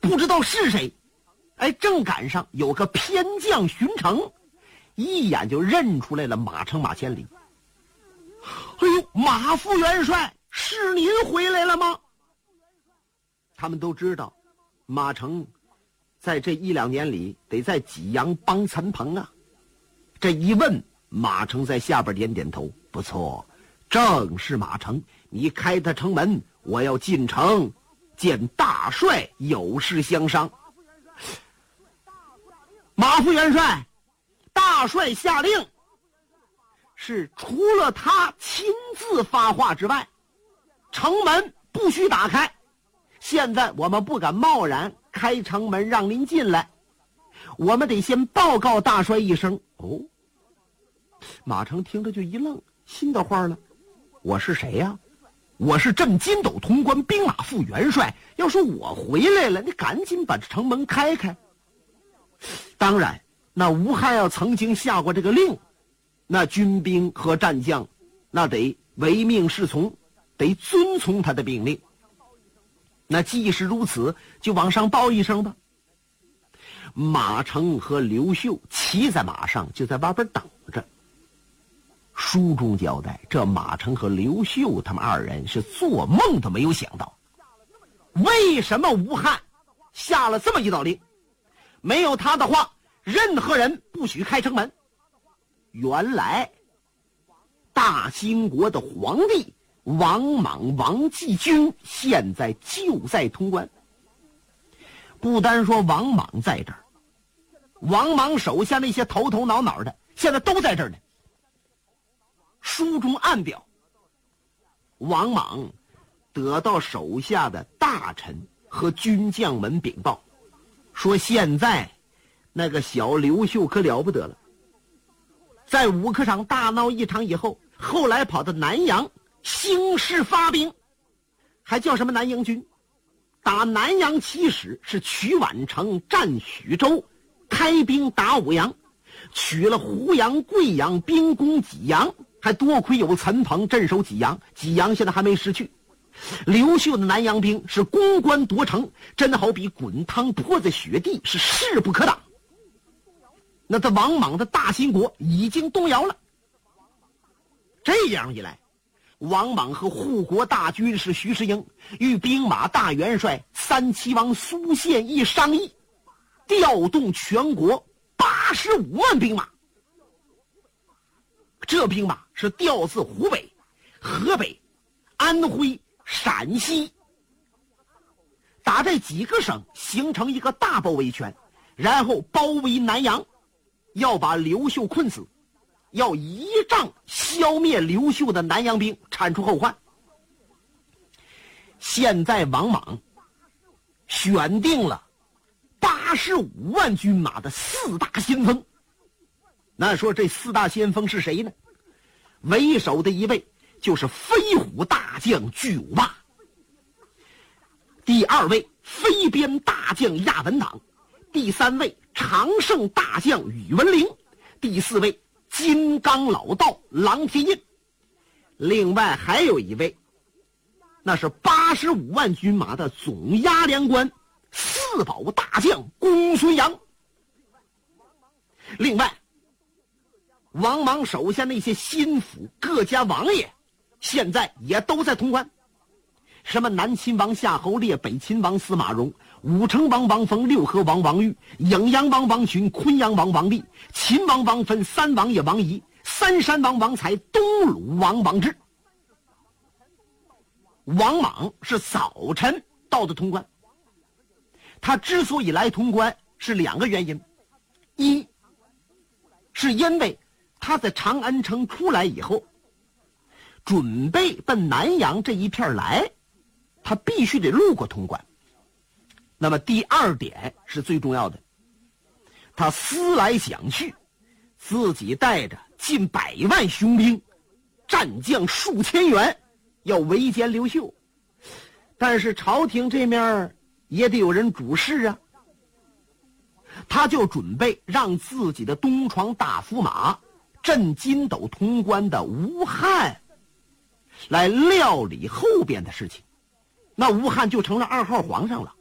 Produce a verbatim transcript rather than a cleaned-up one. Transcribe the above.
不知道是谁。哎，正赶上有个偏将巡城，一眼就认出来了马成马千里。哎呦，马副元帅，是您回来了吗？他们都知道马成在这一两年里得在济阳帮陈鹏啊。这一问，马成在下边点点头，不错，正是马成，你开他城门，我要进城见大帅，有事相商。马副元帅，大帅下令，是除了他亲自发话之外，城门不许打开。现在我们不敢贸然开城门让您进来，我们得先报告大帅一声。哦，马成听着就一愣，心的话了，我是谁呀、啊？我是镇筋斗潼关兵马副元帅，要是我回来了，你赶紧把这城门开开。当然，那吴汉要曾经下过这个令，那军兵和战将那得唯命是从，得遵从他的命令。那既是如此，就往上报一声吧。马成和刘秀骑在马上，就在外边等着。书中交代，这马成和刘秀他们二人是做梦都没有想到，为什么吴汉下了这么一道令，没有他的话，任何人不许开城门。原来大兴国的皇帝王莽王继军现在就在潼关。不单说王莽在这儿，王莽手下那些头头脑脑的现在都在这儿呢。书中暗表，王莽得到手下的大臣和军将们禀报，说现在那个小刘秀可了不得了，在五棵场大闹一场以后，后来跑到南阳兴师发兵，还叫什么南阳军，打南阳起始，是取宛城，占许州，开兵打武阳，取了湖阳、贵阳，兵攻济阳，还多亏有陈鹏镇守济阳，济阳现在还没失去。刘秀的南阳兵是攻关夺城，真好比滚汤泼在雪地，是势不可挡。那这王莽的大兴国已经动摇了。这样一来，王莽和护国大军师徐世英与兵马大元帅三齐王苏宪义商议，调动全国八十五万兵马。这兵马是调自湖北、河北、安徽、陕西，打这几个省形成一个大包围圈，然后包围南阳，要把刘秀困死，要一仗消灭刘秀的南阳兵，铲除后患。现在王莽选定了八十五万军马的四大先锋。那说这四大先锋是谁呢？为首的一位就是飞虎大将巨无霸，第二位飞鞭大将亚文党，第三位常胜大将宇文陵，第四位金刚老道郎天印。另外还有一位，那是八十五万军马的总押粮官四保大将公孙阳。另外王莽手下那些心腹各家王爷现在也都在潼关，什么南秦王夏侯烈、北秦王司马荣、武成王王峰、六合王王玉、颍阳王王群、昆阳王王立、秦王王芬、三王爷王仪、三山王王才、东鲁王王志。王莽是早晨到的潼关，他之所以来潼关是两个原因，一是因为他在长安城出来以后，准备奔南阳这一片来，他必须得路过潼关。那么第二点是最重要的，他思来想去，自己带着近百万雄兵，战将数千员，要围歼刘秀。但是朝廷这面也得有人主事啊，他就准备让自己的东床大驸马镇筋斗潼关的吴汉来料理后边的事情，那吴汉就成了二号皇上了。